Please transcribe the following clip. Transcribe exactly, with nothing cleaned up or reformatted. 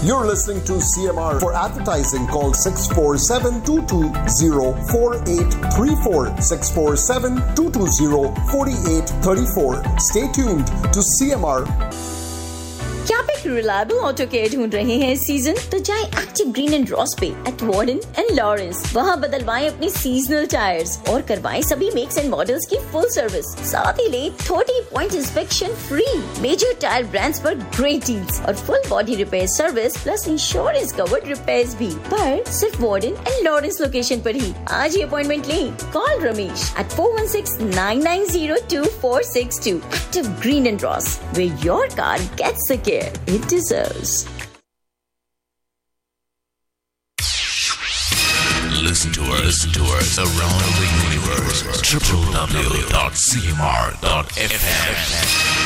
You're listening to C M R. For advertising, call six four seven, two two zero, four eight three four, six four seven, two two zero, four eight three four. Stay tuned to C M R. क्या आप एक reliable auto care ढूंढ रहे हैं इस season? तो जाएं active green and Ross पे एट वार्डन एंड लॉरेंस। वहां बदलवाएं अपनी सीजनल टायर्स और करवाएं सभी मेक्स एंड मॉडल्स की फुल सर्विस। साथ ही ले तीस point inspection free, major tyre brands पर ग्रेट डील्स और full body repair service plus insurance covered repairs भी, पर सिर्फ वार्डन एंड लॉरेंस लोकेशन पर ही। आज ही अपॉइंटमेंट लें। Call Ramesh eight four one six, nine nine zero, two four six two. Active Green and Ross, where your car gets the care it deserves. Listen to us, to us around the universe. w w w dot c m r dot f m